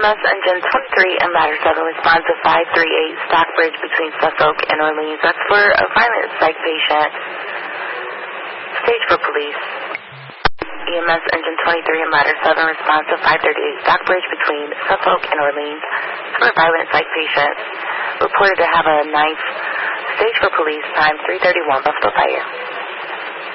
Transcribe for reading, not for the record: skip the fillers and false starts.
EMS engine 23 and ladder 7 responds to 538 Stockbridge between Suffolk and Orleans. That's for a violent psych patient. Stage for police. EMS engine 23 and ladder 7 responds to 538 Stockbridge between Suffolk and Orleans. It's for a violent psych patient. Reported to have a 9th. Stage for police, time 3:31, Buffalo Fire.